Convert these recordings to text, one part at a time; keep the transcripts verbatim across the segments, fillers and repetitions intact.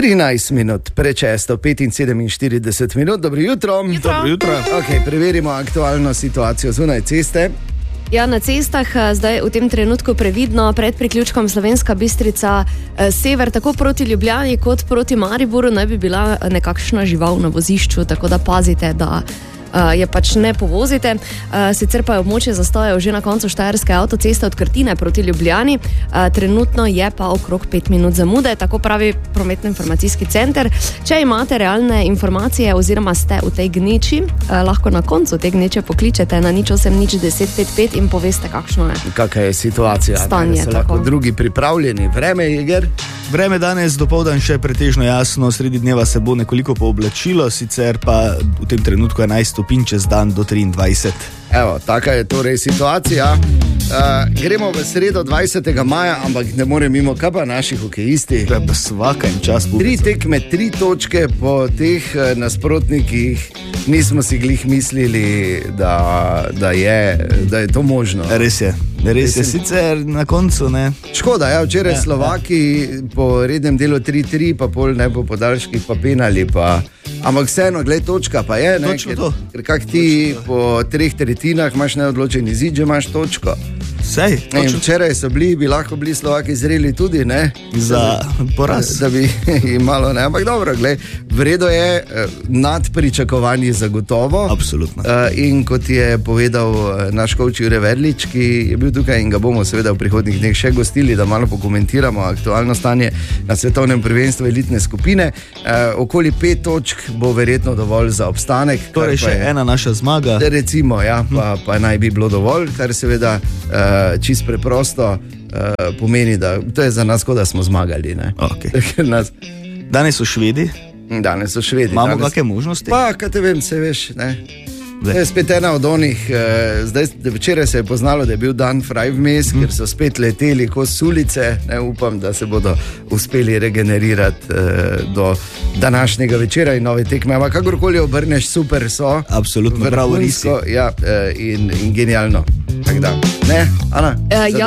trinajst minut, prečesto, petinsedemštirideset minut, dobro jutro. Jutro. Dobro jutro. Ok, preverimo aktualno situacijo zunaj ceste. Ja, na cestah zdaj v tem trenutku previdno pred priključkom Slovenska Bistrica eh, sever, tako proti Ljubljani kot proti Mariboru naj bi bila nekakšna žival na vozišču, tako da pazite, da Uh, je pač ne povozite. Uh, sicer pa je območje zastojev že na koncu Štajerske avtoceste od Krtine proti Ljubljani. Uh, trenutno je pa okrog pet minut zamude, tako pravi prometno-informacijski center. Če imate realne informacije oziroma ste v tej gneči, uh, lahko na koncu te gneče pokličete na nič osem nič deset pet pet in poveste, kakšno je. Kakšna je situacija? Stanje, so lahko drugi pripravljeni. Vreme, Jeger? Vreme danes dopoldan še pretežno jasno, sredi dneva se bo nekoliko pooblačilo, sicer pa v tem trenutku enajst stopinj, čez dan do triindvajset. Evo, taka je torej situacija. Uh, gremo v sredo dvajsetega maja, ampak ne more mimo, kaj pa naši hokejisti. To je pa svaka in čas pubec. Tri tekme, tri točke po teh uh, nasprotnikih, nismo si glih mislili, da, da, je, da je to možno. Res je. Res je, sicer na koncu ne. Škoda, ja, včeraj ja, Slovaki ja. po rednem delu tri tri, pa pol ne po podaljških, pa penali, pa... Ampak vseeno, gled, točka pa je, ne? Ker, ker kak ti po treh tretjinah imaš neodločen izid, že imaš točko. Sej, včeraj so bili, bi lahko bili Slovaki zreli tudi, ne? Za poraz. Da bi jim malo, ne? Ampak dobro, gled, vredo je nad pričakovanji zagotovo. Absolutno. In kot je povedal naš coach Jure Verlič, ki je bil tukaj in ga bomo seveda v prihodnjih dneh še gostili, da malo pokomentiramo aktualno stanje na svetovnem prvenstvu elitne skupine. Okoli pet točk bo verjetno dovolj za obstanek. Torej še je, ena naša zmaga. Recimo, ja, pa, pa naj bi bilo dovolj, kar seveda uh, čist preprosto uh, pomeni, da to je za nas, kot da smo zmagali. Okay. nas... Danes so Švedi. Danes so Švedi. Imamo danes... kakšne možnosti? Pa, kaj te vem, se veš, ne. To je spet ena od onih, eh, zdaj, včeraj se je poznalo, da je bil dan fraj vmes, mm. ker so spet leteli kot ulice, ne, upam, da se bodo uspeli regenerirati eh, do današnjega večera in nove tekme, ampak kakorkoli obrneš, super so. Absolutno, bravo, risi. Ja, eh, in, in genialno. Tak da, ne, Ana? Uh, ja,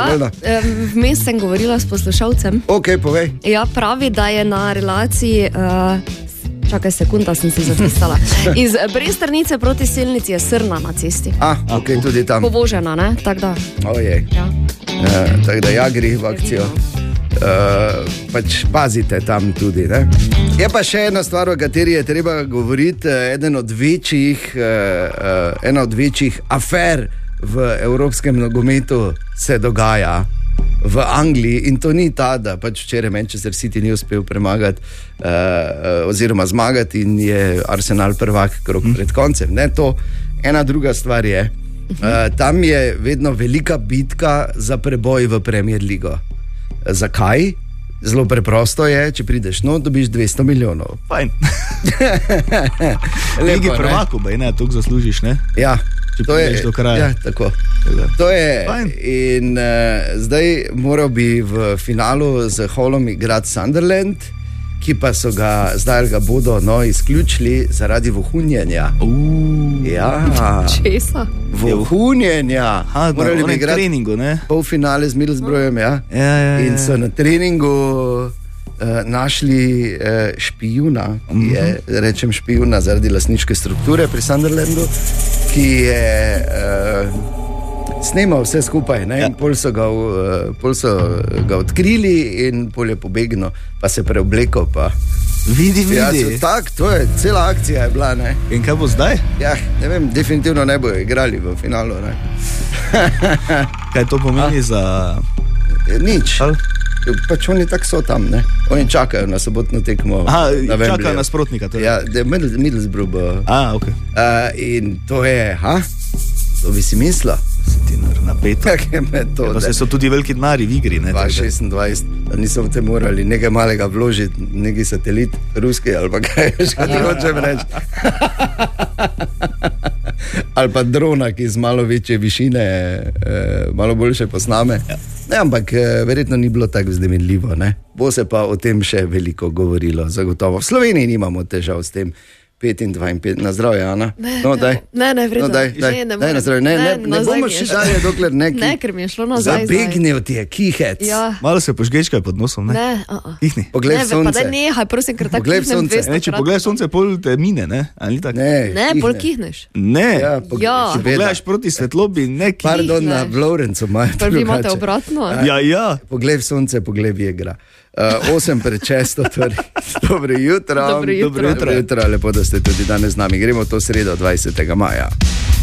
vmes sem govorila s poslušalcem. Ok, povej. Ja, pravi, da je na relaciji... Uh, Čakaj, sekunda sem si zapisala. Iz Bresternice proti Selnici je Srna na cesti. A, ok, tudi tam. Povožena, ne? Tak da. Ojej. Ja. Uh, tak da ja, gre v akcijo. Uh, pač pazite tam tudi, ne? Je pa še ena stvar, o kateri je treba govoriti. Eden od večjih, uh, uh, ena od večjih afer v evropskem nogometu se dogaja v Angliji in to ni ta, da pač včeraj Manchester City ni uspel premagati uh, oziroma zmagati in je Arsenal prvak krog mm. pred koncem. Ne, to ena druga stvar je. Uh, tam je vedno velika bitka za preboj v Premier Ligo. Zakaj? Zelo preprosto je, če prideš, no, dobiš dvesto milijonov. Fajn. Ligi prvaku, bej, ne, toliko zaslužiš, ne? Ja. To je, ja, tako. To je, in uh, zdaj moral bi v finalu z Hullom igrati Sunderland, ki pa so ga, zdaj ga bodo no, izključili zaradi vohunjenja. Uh, ja. Česa? Vohunjenja. Ha, morali bi igrati treningu, ne? Polfinale z Middlesbroughom, ja. Ja, ja, ja. In so na treningu Uh, našli uh, špijuna, ki je, rečem špijuna zaradi lastniške strukture pri Sunderlandu, ki je uh, snemal vse skupaj, ne, ja. In pol so, ga, uh, pol so ga odkrili in pol je pobegnil, pa se preobleko, pa... Vidi, vidi. Ja, tak, to je, cela akcija je bila, ne. In kaj bo zdaj? Ja, ne vem, definitivno ne bojo igrali v finalu, ne. Kaj to pomeni A? za... Nič. Al? Pač oni tako so tam, ne? Oni čakajo na sobotno tekmo. Aha, čakajo nasprotnika. Torej. Ja, da je Middlesbrough. A, ok. Uh, in to je, ha? To bi si mislil? Si ti napeto. Kak je metode. Ja, pa se so tudi veliki denari v igri, ne? dva šestindvajset, niso te morali nekaj malega vložiti, neki satelit, ruski ali pa kaj, še ti hočem reči. Ali pa drona, ki z malo večje višine, eh, malo boljše posname. Ja. Ne, ampak eh, verjetno ni bilo tako vznemirljivo, ne. Bo se pa o tem še veliko govorilo, zagotovo. V Sloveniji nimamo težav s tem. pet in dvainpetdeset, na zdravje, Ana. Ne, no, daj. ne, ne, vredno. No, daj, daj, ne, ne, daj na zdravje. Ne, ne, ne, ne bomo še dalje, dokler ne. Ne, ker mi je šlo nazaj. Zabegnil ti je kihec. Ja. Malo se požgečkaj pod nosom, ne? Ne, a, a. Kihni. Poglej ne, sonce. Pa daj nehaj, prosim, ker tako Poglej kihnem sonce. dvesto Ne, če krat. pogledaš sonce, pol te mine, ne? Ali ni tako? Ne, Ne, kihne. pol kihneš. Ne. Ja, poglej, Ja. si Če beda. pogledaš proti svetlobi, ne kihni. Pardon, Kihne. na Vlorencu imajo Pa vi imate drugače. obratno. Ja, ja. Poglej v sonce, poglej v igra. Uh, osem pred šesto, torej. Dobro jutro. Dobro jutro. Dobro jutro. Lepo, da ste tudi danes z nami. Gremo to sredo, dvajsetega maja.